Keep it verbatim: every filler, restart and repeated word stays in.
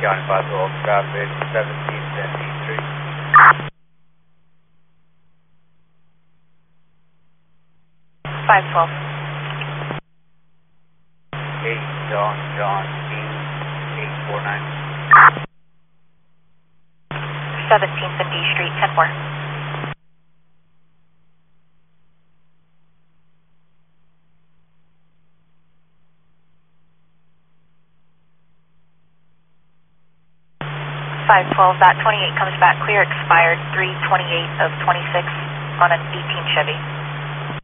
County five twelve, traffic, seventeenth and D Street. five twelve. eight John, John, King, eight four nine. seventeenth and D Street, ten four. five twelve, that twenty-eight comes back clear, expired three twenty-eight of twenty-six on an eighteen Chevy.